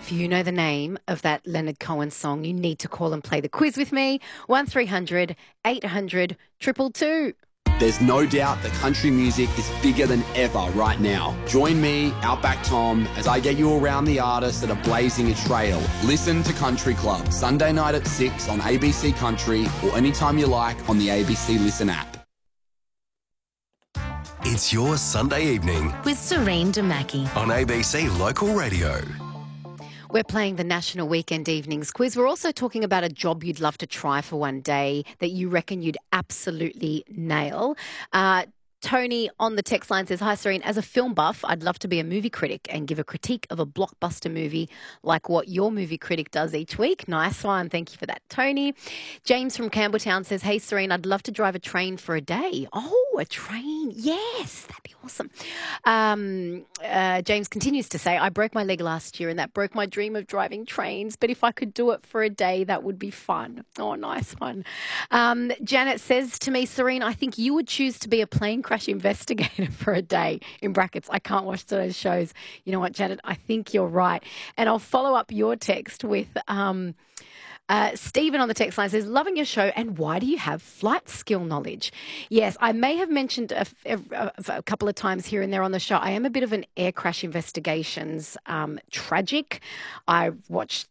If you know the name of that Leonard Cohen song, you need to call and play the quiz with me. 1300 800 222. There's no doubt that country music is bigger than ever right now. Join me, Outback Tom, as I get you around the artists that are blazing a trail. Listen to Country Club, Sunday night at 6 on ABC Country or anytime you like on the ABC Listen app. It's your Sunday evening with Serene Damaki on ABC Local Radio. We're playing the National Weekend Evenings Quiz. We're also talking about a job you'd love to try for one day that you reckon you'd absolutely nail. Tony on the text line says, "Hi, Serene. As a film buff, I'd love to be a movie critic and give a critique of a blockbuster movie like what your movie critic does each week." Nice one. Thank you for that, Tony. James from Campbelltown says, "Hey, Serene, I'd love to drive a train for a day." Oh, a train. Yes, that'd be awesome. James continues to say, "I broke my leg last year and that broke my dream of driving trains. But if I could do it for a day, that would be fun." Oh, nice one. Janet says to me, "Serene, I think you would choose to be a plane crash investigator for a day." In brackets, I can't watch those shows. You know what, Janet? I think you're right. And I'll follow up your text with Stephen on the text line says, "Loving your show, and why do you have flight skill knowledge?" Yes, I may have mentioned a couple of times here and there on the show, I am a bit of an air crash investigations tragic. I've watched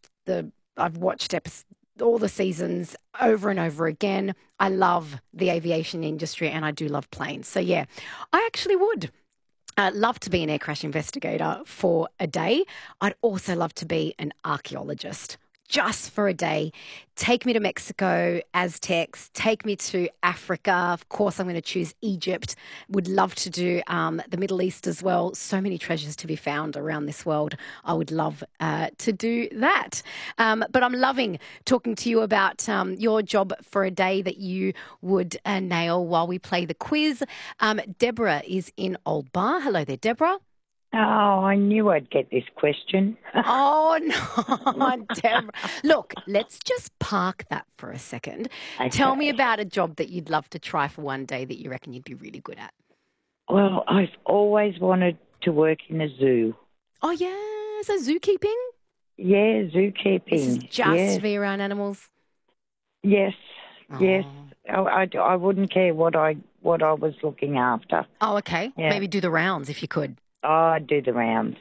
all the seasons over and over again. I love the aviation industry and I do love planes. So, yeah, I actually would love to be an air crash investigator for a day. I'd also love to be an archaeologist just for a day. Take me to Mexico, Aztecs, take me to Africa. Of course, I'm going to choose Egypt. Would love to do the Middle East as well. So many treasures to be found around this world. I would love to do that. But I'm loving talking to you about your job for a day that you would nail while we play the quiz. Deborah is in Old Bar. Hello there, Deborah. Oh, I knew I'd get this question. Oh, no, Deborah. Look, let's just park that for a second. Okay. Tell me about a job that you'd love to try for one day that you reckon you'd be really good at. Well, I've always wanted to work in a zoo. Oh, yeah, so zookeeping? Yeah, zookeeping. This is just to be around animals? Yes, Oh. yes. I wouldn't care what I was looking after. Oh, okay. Yeah. Maybe do the rounds if you could. Oh, I'd do the rounds.